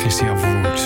Christian Verwoerd.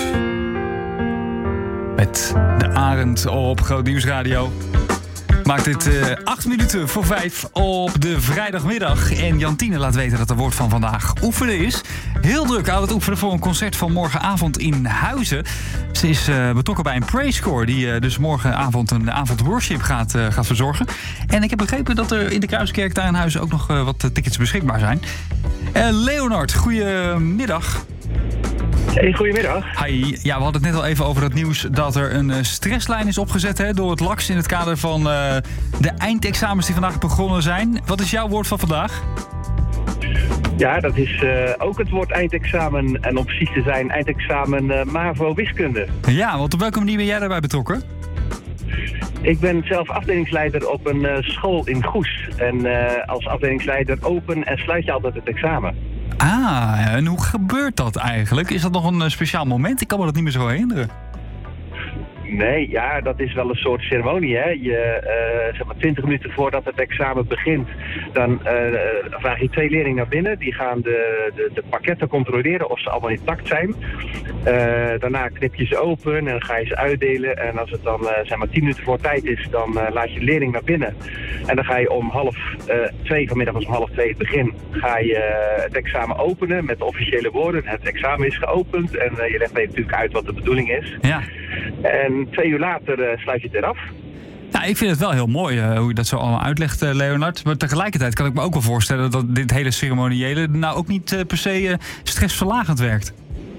Met de Arend op Groot Nieuwsradio. Maakt dit 8 minuten voor 5 op de vrijdagmiddag. En Jantine laat weten dat het woord van vandaag oefenen is. Heel druk aan het oefenen voor een concert van morgenavond in Huizen. Ze is betrokken bij een praise-score die dus morgenavond een avond worship gaat verzorgen. En ik heb begrepen dat er in de Kruiskerk daar in Huizen ook nog wat tickets beschikbaar zijn. Leonard, goedemiddag. Hey, goedemiddag. Hi. Ja, we hadden het net al even over het nieuws dat er een stresslijn is opgezet door het LAX in het kader van de eindexamens die vandaag begonnen zijn. Wat is jouw woord van vandaag? Ja, dat is ook het woord eindexamen en om precies te zijn eindexamen MAVO wiskunde. Ja, want op welke manier ben jij daarbij betrokken? Ik ben zelf afdelingsleider op een school in Goes. En als afdelingsleider open en sluit je altijd het examen. Ah, en hoe gebeurt dat eigenlijk? Is dat nog een speciaal moment? Ik kan me dat niet meer zo herinneren. Nee, ja, dat is wel een soort ceremonie, hè. Zeg maar 20 minuten voordat het examen begint, dan vraag je 2 leerlingen naar binnen. Die gaan de pakketten controleren of ze allemaal intact zijn. Daarna knip je ze open en dan ga je ze uitdelen. En als het dan zeg maar 10 minuten voor tijd is, dan laat je de leerling naar binnen. En dan ga je om 1:30 vanmiddag, als om 1:30 het begin, ga je het examen openen met de officiële woorden. Het examen is geopend en je legt natuurlijk uit wat de bedoeling is. Ja. En 2 uur later sluit je het eraf. Nou, ik vind het wel heel mooi hoe je dat zo allemaal uitlegt, Leonard. Maar tegelijkertijd kan ik me ook wel voorstellen dat dit hele ceremoniële nou ook niet per se stressverlagend werkt.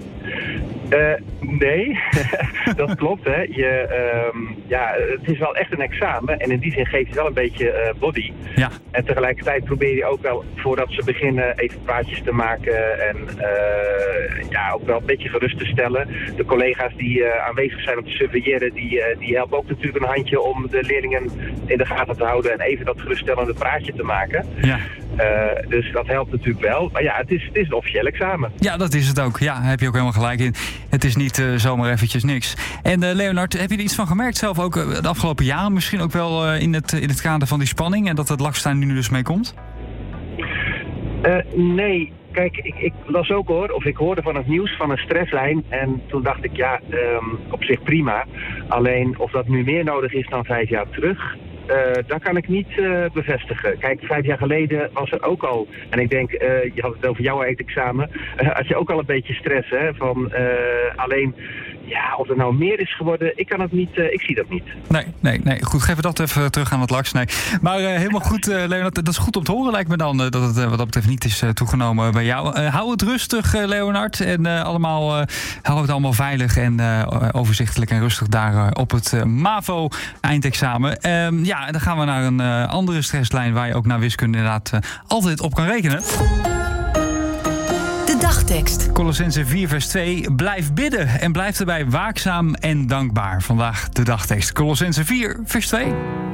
Nee, dat klopt. Hè. Het is wel echt een examen en in die zin geeft het wel een beetje body. Ja. En tegelijkertijd probeer je ook wel, voordat ze beginnen, even praatjes te maken en ook wel een beetje gerust te stellen. De collega's die aanwezig zijn om te surveilleren, die helpen ook natuurlijk een handje om de leerlingen in de gaten te houden en even dat geruststellende praatje te maken. Ja. Dus dat helpt natuurlijk wel. Maar ja, het is een officieel examen. Ja, dat is het ook. Ja, daar heb je ook helemaal gelijk in. Het is niet zomaar eventjes niks. En Leonard, heb je er iets van gemerkt zelf ook de afgelopen jaren? Misschien ook wel in het kader van die spanning en dat het LAX daar nu dus mee komt? Nee. Kijk, ik las ook ik hoorde van het nieuws van een stresslijn en toen dacht ik, op zich prima. Alleen of dat nu meer nodig is dan 5 jaar terug, dat kan ik niet bevestigen. Kijk, 5 jaar geleden was er ook al, en ik denk, je had het over jouw eindexamen, had je ook al een beetje stress, hè, van alleen, ja, of er nou meer is geworden, ik kan het niet, ik zie dat niet. Nee. Goed, geven we dat even terug aan het LAX. Nee. Maar helemaal goed, Leonard, dat is goed om te horen, lijkt me dan, dat het wat dat betreft niet is toegenomen bij jou. Hou het rustig, Leonard, en hou het allemaal veilig en overzichtelijk en rustig daar op het MAVO-eindexamen. En dan gaan we naar een andere stresslijn waar je ook naar wiskunde inderdaad altijd op kan rekenen. De dagtekst. Colossenzen 4 vers 2. Blijf bidden en blijf erbij waakzaam en dankbaar. Vandaag de dagtekst. Colossenzen 4 vers 2.